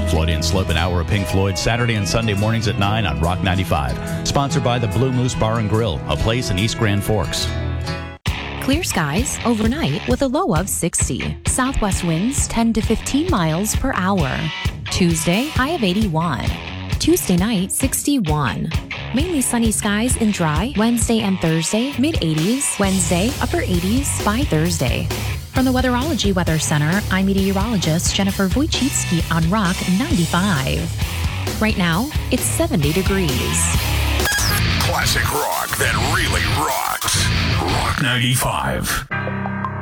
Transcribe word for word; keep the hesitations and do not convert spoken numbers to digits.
Floyd and Slope, an hour of Pink Floyd, Saturday and Sunday mornings at nine on Rock ninety-five. Sponsored by the Blue Moose Bar and Grill, a place in East Grand Forks. Clear skies overnight with a low of sixty. Southwest winds ten to fifteen miles per hour. Tuesday, high of eighty-one. Tuesday night, sixty-one. Mainly sunny skies and dry. Wednesday and Thursday, mid-eighties. Wednesday, upper eighties by Thursday. From the Weatherology Weather Center, I'm meteorologist Jennifer Wojcicki on Rock ninety-five. Right now, it's seventy degrees. Classic rock that really rocks. Rock ninety-five.